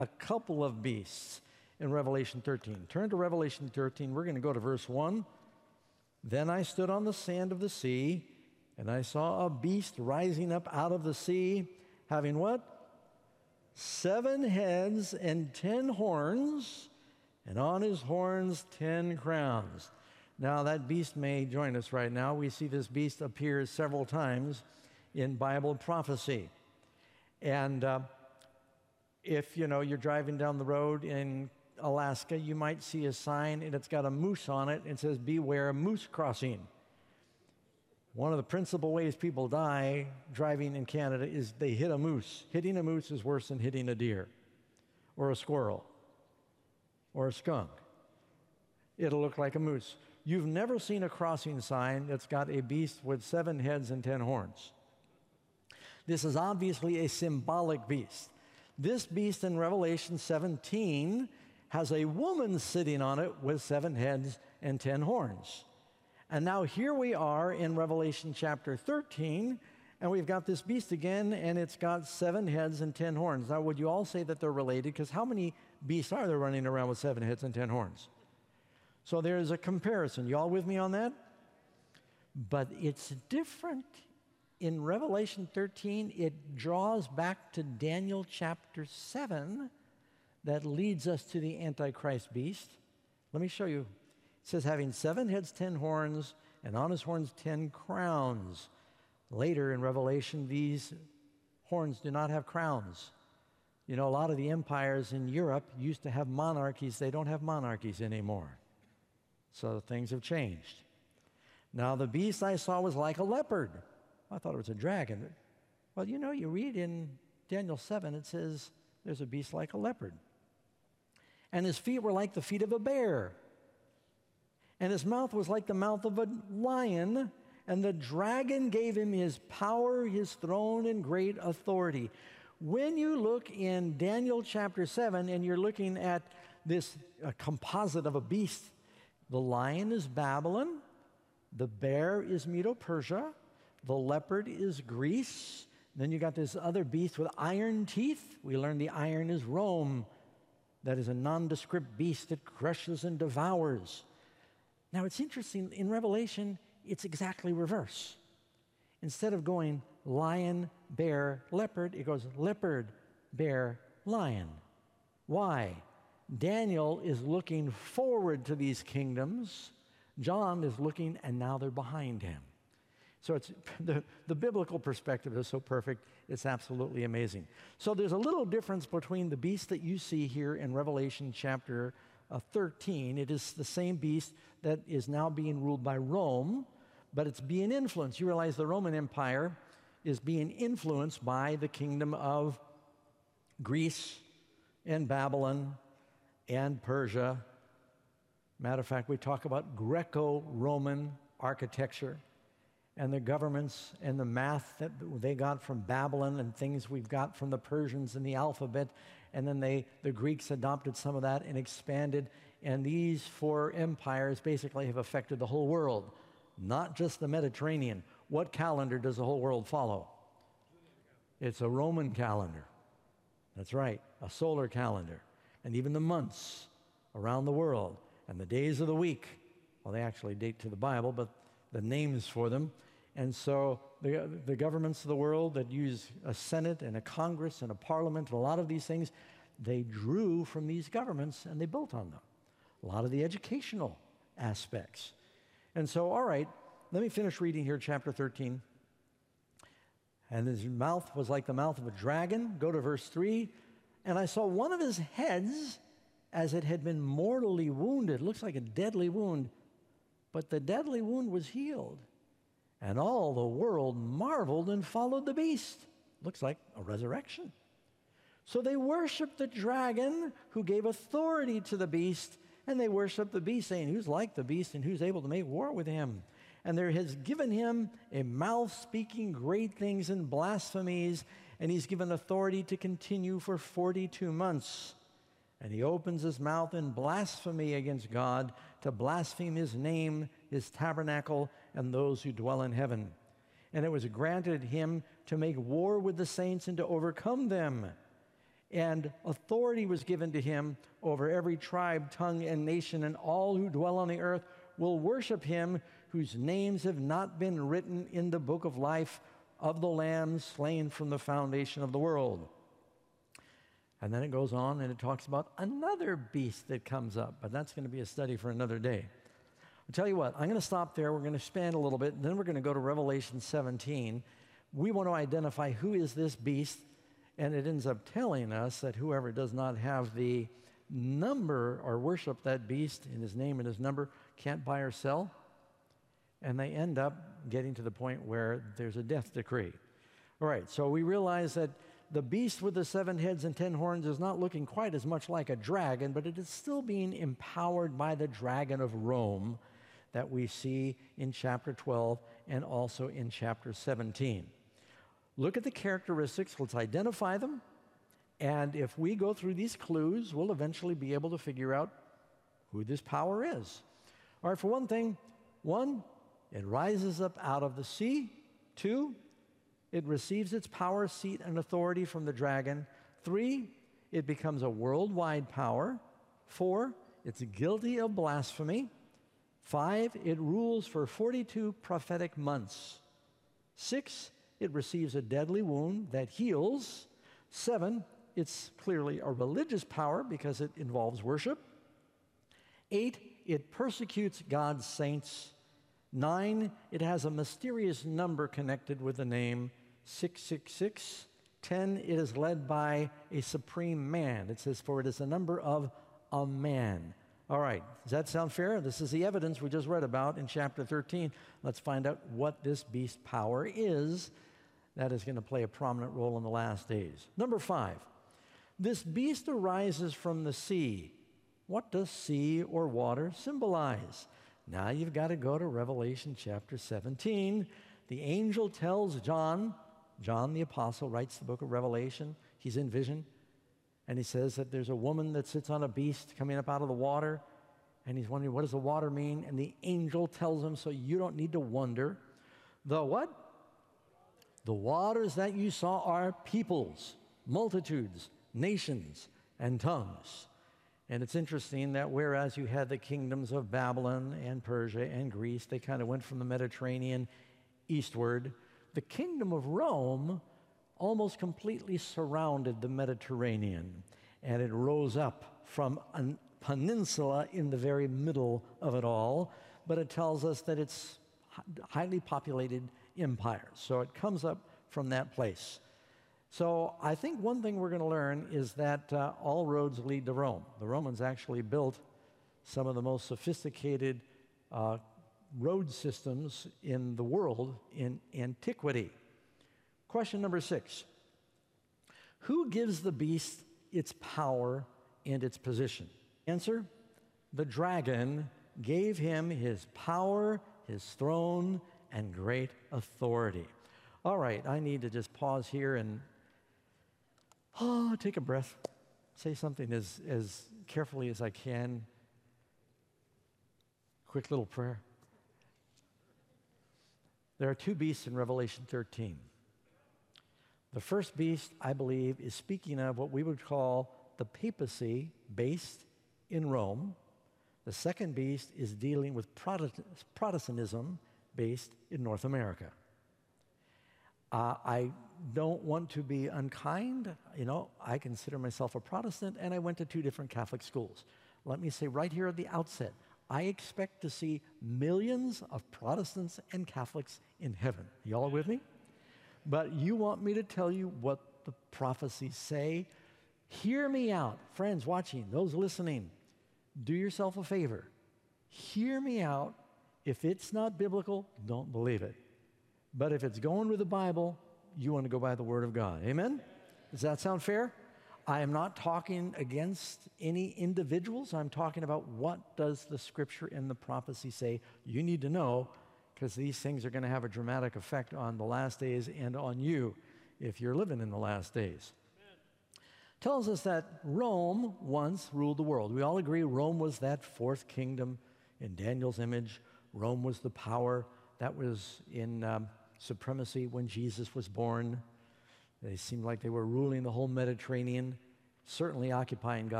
a couple of beasts in Revelation 13. Turn to Revelation 13. We're going to go to verse 1. Then I stood on the sand of the sea, and I saw a beast rising up out of the sea, having what? 7 heads and 10 horns, and on his horns 10 crowns. Now, that beast may join us right now. We see this beast appear several times in Bible prophecy. And if, you're driving down the road in Alaska, you might see a sign, and it's got a moose on it. It says, "Beware moose crossing." One of the principal ways people die driving in Canada is they hit a moose. Hitting a moose is worse than hitting a deer or a squirrel or a skunk. It'll look like a moose. You've never seen a crossing sign that's got a beast with 7 heads and 10 horns. This is obviously a symbolic beast. This beast in Revelation 17 has a woman sitting on it with 7 heads and 10 horns. And now here we are in Revelation chapter 13, and we've got this beast again, and it's got 7 heads and 10 horns. Now, would you all say that they're related? Because how many beasts are there running around with 7 heads and 10 horns? So there's a comparison. You all with me on that? But it's different. In Revelation 13, it draws back to Daniel chapter 7 that leads us to the Antichrist beast. Let me show you. It says, having 7 heads, 10 horns, and on his horns 10 crowns. Later in Revelation, these horns do not have crowns. A lot of the empires in Europe used to have monarchies. They don't have monarchies anymore. So things have changed. Now, the beast I saw was like a leopard. I thought it was a dragon. Well, you read in Daniel 7, it says there's a beast like a leopard. And his feet were like the feet of a bear. And his mouth was like the mouth of a lion. And the dragon gave him his power, his throne, and great authority. When you look in Daniel chapter 7 and you're looking at this composite of a beast, the lion is Babylon, the bear is Medo-Persia, the leopard is Greece. Then you got this other beast with iron teeth. We learned the iron is Rome. That is a nondescript beast that crushes and devours. Now, it's interesting. In Revelation, it's exactly reverse. Instead of going lion, bear, leopard, it goes leopard, bear, lion. Why? Daniel is looking forward to these kingdoms. John is looking, and now they're behind him. So it's the biblical perspective is so perfect, it's absolutely amazing. So there's a little difference between the beast that you see here in Revelation chapter 13. It is the same beast that is now being ruled by Rome, but it's being influenced. You realize the Roman Empire is being influenced by the kingdom of Greece and Babylon and Persia. Matter of fact, we talk about Greco-Roman architecture and the governments and the math that they got from Babylon and things we've got from the Persians and the alphabet. And then the Greeks adopted some of that and expanded. And these 4 empires basically have affected the whole world, not just the Mediterranean. What calendar does the whole world follow? It's a Roman calendar. That's right, a solar calendar. And even the months around the world and the days of the week, well, they actually date to the Bible, but the names for them. And so the governments of the world that use a Senate and a Congress and a Parliament and a lot of these things, they drew from these governments and they built on them. A lot of the educational aspects. And so, all right, let me finish reading here, chapter 13. And his mouth was like the mouth of a dragon. Go to verse 3. And I saw one of his heads as it had been mortally wounded. It looks like a deadly wound. But the deadly wound was healed. And all the world marveled and followed the beast. Looks like a resurrection. So they worshiped the dragon who gave authority to the beast. And they worshiped the beast, saying, who's like the beast and who's able to make war with him? And there has given him a mouth speaking great things and blasphemies. And he's given authority to continue for 42 months. And he opens his mouth in blasphemy against God, to blaspheme his name, his tabernacle, and those who dwell in heaven. And it was granted him to make war with the saints and to overcome them. and authority was given to him over every tribe, tongue, and nation, and all who dwell on the earth will worship him, whose names have not been written in the book of life of the Lamb slain from the foundation of the world. And then it goes on and it talks about another beast that comes up, but that's going to be a study for another day. I'll tell you what, I'm going to stop there. We're going to expand a little bit, and then we're going to go to Revelation 17. We want to identify who is this beast, and it ends up telling us that whoever does not have the number or worship that beast in his name and his number can't buy or sell. And they end up getting to the point where there's a death decree. All right, so we realize that the beast with the 7 heads and 10 horns is not looking quite as much like a dragon, but it is still being empowered by the dragon of Rome that we see in chapter 12 and also in chapter 17. Look at the characteristics, let's identify them, and if we go through these clues, we'll eventually be able to figure out who this power is. All right, for one thing, 1, it rises up out of the sea. 2, it receives its power, seat, and authority from the dragon. 3, it becomes a worldwide power. 4, it's guilty of blasphemy. 5, it rules for 42 prophetic months. 6, it receives a deadly wound that heals. 7, it's clearly a religious power because it involves worship. 8, it persecutes God's saints. 9, it has a mysterious number connected with the name 666. 10, it is led by a supreme man. It says, for it is the number of a man. All right, does that sound fair? This is the evidence we just read about in chapter 13. Let's find out what this beast power is that is going to play a prominent role in the last days. Number 5, this beast arises from the sea. What does sea or water symbolize? Now you've got to go to Revelation chapter 17. The angel tells John the apostle writes the book of Revelation. He's in vision. And he says that there's a woman that sits on a beast coming up out of the water. And he's wondering, what does the water mean? And the angel tells him, so you don't need to wonder. The what? The waters that you saw are peoples, multitudes, nations, and tongues. And it's interesting that whereas you had the kingdoms of Babylon and Persia and Greece, they kind of went from the Mediterranean eastward. The kingdom of Rome almost completely surrounded the Mediterranean, and it rose up from a peninsula in the very middle of it all, but it tells us that it's highly populated empire. So it comes up from that place. So I think one thing we're going to learn is that all roads lead to Rome. The Romans actually built some of the most sophisticated road systems in the world in antiquity. Question number 6. Who gives the beast its power and its position? Answer, the dragon gave him his power, his throne, and great authority. All right, I need to just pause here and take a breath, say something as carefully as I can. Quick little prayer. There are 2 beasts in Revelation 13. The first beast, I believe, is speaking of what we would call the papacy based in Rome. The second beast is dealing with Protestantism based in North America. I don't want to be unkind. You know, I consider myself a Protestant, and I went to 2 different Catholic schools. Let me say right here at the outset, I expect to see millions of Protestants and Catholics in heaven. Y'all with me? But you want me to tell you what the prophecies say? Hear me out. Friends watching, those listening, do yourself a favor. Hear me out. If it's not biblical, don't believe it. But if it's going with the Bible, you want to go by the Word of God. Amen? Does that sound fair? I am not talking against any individuals. I'm talking about what does the Scripture and the prophecy say. You need to know, because these things are going to have a dramatic effect on the last days and on you if you're living in the last days. Amen. Tells us that Rome once ruled the world. We all agree Rome was that 4th kingdom in Daniel's image. Rome was the power that was in supremacy when Jesus was born. They seemed like they were ruling the whole Mediterranean, certainly occupying God.